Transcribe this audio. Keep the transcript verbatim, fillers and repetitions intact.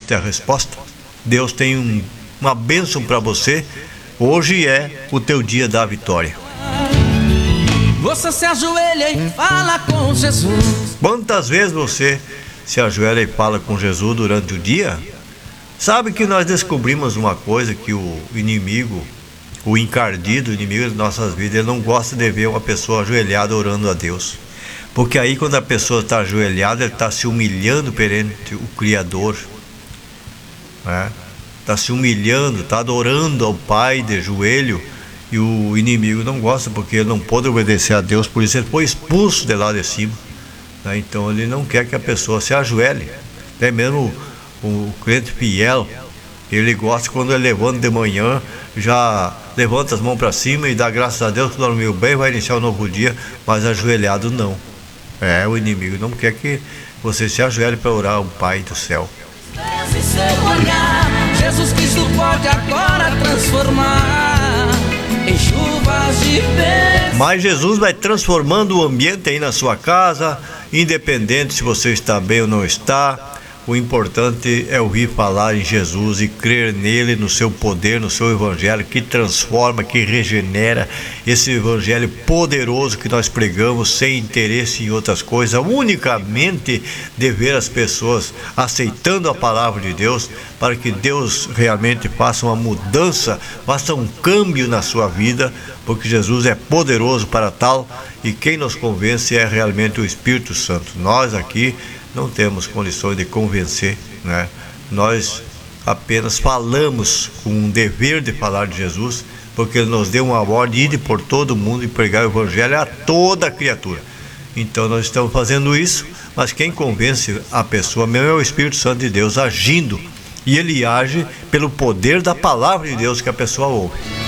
ter a resposta. Deus tem um, uma bênção para você. Hoje é o teu dia da vitória. Você se ajoelha e fala com Jesus. Quantas vezes você se ajoelha e fala com Jesus durante o dia? Sabe que nós descobrimos uma coisa, que o inimigo, o encardido, o inimigo das nossas vidas, ele não gosta de ver uma pessoa ajoelhada orando a Deus. Porque aí quando a pessoa está ajoelhada, ele está se humilhando perante o Criador, né? Está se humilhando, está adorando ao Pai de joelho. E o inimigo não gosta, porque ele não pode obedecer a Deus, por isso ele foi expulso de lá de cima, né? Então ele não quer que a pessoa se ajoelhe. Até mesmo o, o crente fiel, ele gosta quando ele levanta de manhã, já levanta as mãos para cima e dá graças a Deus que dormiu bem, vai iniciar um novo dia, mas ajoelhado não. É, o inimigo não quer que você se ajoelhe para orar ao Pai do céu. Jesus Cristo pode agora transformar em chuvas de bênção. Mas Jesus vai transformando o ambiente aí na sua casa, independente se você está bem ou não está. O importante é ouvir falar em Jesus e crer nele, no seu poder, no seu evangelho que transforma, que regenera. Esse evangelho poderoso que nós pregamos sem interesse em outras coisas, unicamente de ver as pessoas aceitando a palavra de Deus, para que Deus realmente faça uma mudança, faça um câmbio na sua vida, porque Jesus é poderoso para tal, e quem nos convence é realmente o Espírito Santo. Nós aqui não temos condições de convencer, né? Nós apenas falamos com um dever de falar de Jesus, porque Ele nos deu uma ordem de ir por todo mundo e pregar o Evangelho a toda criatura. Então nós estamos fazendo isso, mas quem convence a pessoa mesmo é o Espírito Santo de Deus agindo, e Ele age pelo poder da palavra de Deus que a pessoa ouve.